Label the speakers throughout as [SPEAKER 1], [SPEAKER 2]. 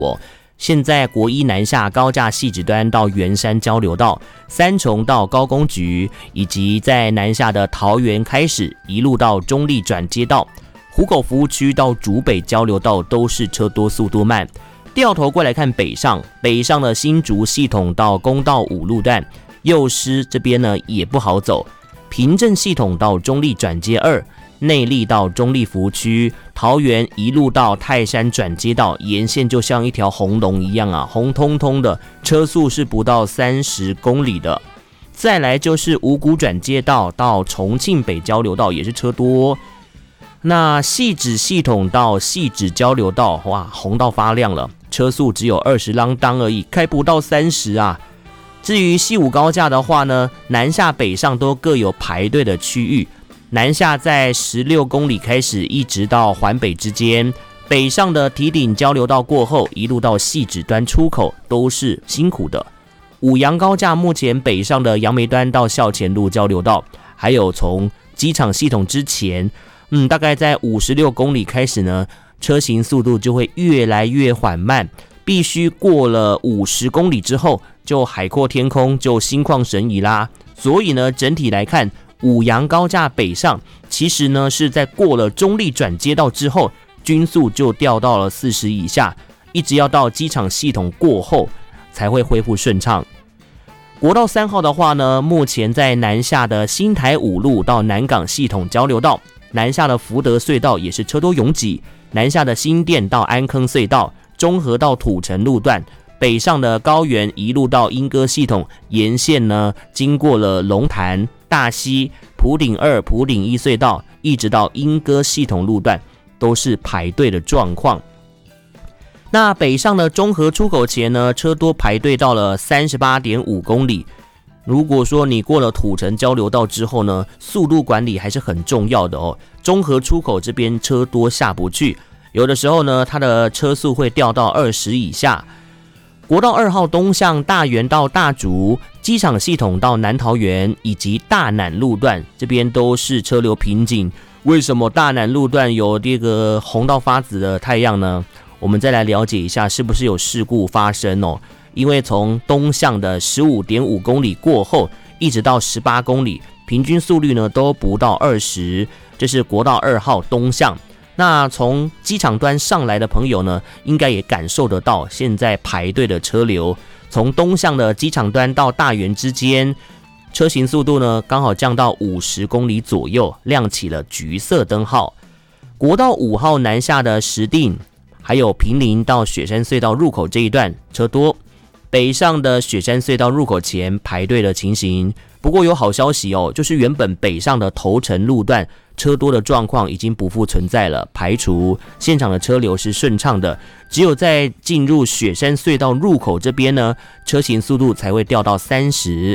[SPEAKER 1] 现在国一南下高架汐止端到圆山交流道，三重到高工局，以及在南下的桃园开始一路到中立转接道，湖口服务区到竹北交流道都是车多速度慢。掉头过来看北上的新竹系统到公道5路段，幼师这边呢也不好走，平镇系统到中立转接2，内壢到中立服务区，桃园一路到泰山转接道，沿线就像一条红龙一样啊，红彤彤的，车速是不到30公里的。再来就是五股转接道到重庆北交流道也是车多。那汐止系统到汐止交流道，哇，红到发亮了，车速只有20啷当而已，开不到30啊。至于西武高架的话呢，南下北上都各有排队的区域。南下在16公里开始，一直到环北之间，北上的堤顶交流道过后，一路到汐止端出口都是辛苦的。五杨高架目前北上的杨梅端到校前路交流道，还有从机场系统之前，大概在56公里开始呢，车行速度就会越来越缓慢，必须过了50公里之后，就海阔天空，就心旷神怡啦。所以呢，整体来看，五杨高架北上，其实呢是在过了中立转接道之后，均速就掉到了40以下，一直要到机场系统过后才会恢复顺畅。国道3号的话呢，目前在南下的新台5路到南港系统交流道，南下的福德隧道也是车多拥挤，南下的新店到安坑隧道，中和到土城路段，北上的高原一路到莺歌系统，沿线呢经过了龙潭、大溪、埔顶2、埔顶1隧道，一直到莺歌系统路段都是排队的状况。那北上的中和出口前呢，车多排队到了 38.5 公里。如果说你过了土城交流道之后呢，速度管理还是很重要的哦。中和出口这边车多下不去，有的时候呢，它的车速会掉到20以下。国道2号东向大园到大竹，机场系统到南桃园以及大南路段，这边都是车流瓶颈。为什么大南路段有这个红到发紫的太阳呢？我们再来了解一下是不是有事故发生哦。因为从东向的 15.5 公里过后，一直到18公里，平均速率呢都不到20，这是国道2号东向。那从机场端上来的朋友呢，应该也感受得到现在排队的车流。从东向的机场端到大园之间，车行速度呢刚好降到50公里左右，亮起了橘色灯号。国道5号南下的石碇还有坪林到雪山隧道入口这一段车多，北上的雪山隧道入口前排队的情形。不过有好消息哦，就是原本北上的头城路段车多的状况已经不复存在了，排除现场的车流是顺畅的，只有在进入雪山隧道入口这边呢，车行速度才会掉到30。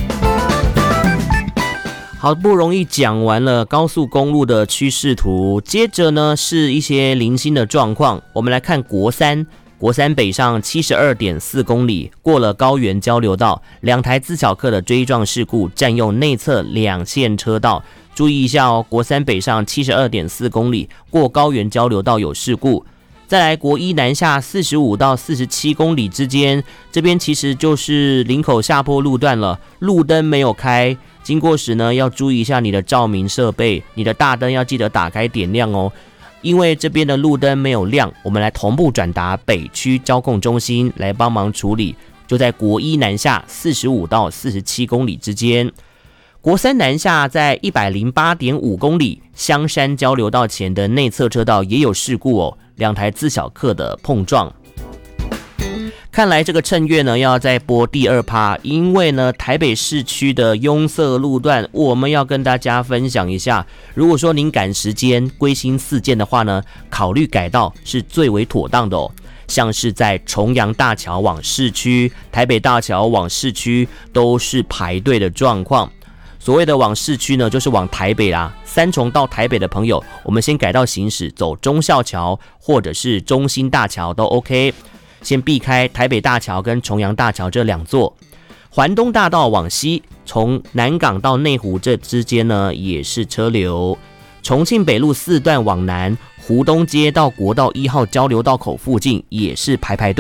[SPEAKER 1] 好不容易讲完了高速公路的趋势图，接着呢是一些零星的状况。我们来看国三北上 72.4 公里，过了高原交流道，2台自小客的追撞事故，占用内侧2线车道。注意一下哦，国三北上 72.4 公里，过高原交流道有事故。再来国一南下45到47公里之间，这边其实就是林口下坡路段了，路灯没有开，经过时呢要注意一下你的照明设备，你的大灯要记得打开点亮哦。因为这边的路灯没有亮，我们来同步转达北区交控中心来帮忙处理，就在国一南下45到47公里之间。国三南下在 108.5 公里，香山交流道前的内侧车道也有事故哦，2台自小客的碰撞。看来这个趁月呢要再播第2趴，因为呢台北市区的拥塞路段我们要跟大家分享一下。如果说您赶时间归心似箭的话呢，考虑改道是最为妥当的哦。像是在重阳大桥往市区、台北大桥往市区都是排队的状况。所谓的往市区呢，就是往台北啦。三重到台北的朋友，我们先改道行驶，走忠孝桥或者是中兴大桥都 OK。先避开台北大桥跟重阳大桥这2座。环东大道往西，从南港到内湖这之间呢也是车流。 重庆北路4段往南，湖东街到国道1号交流道口附近也是排队。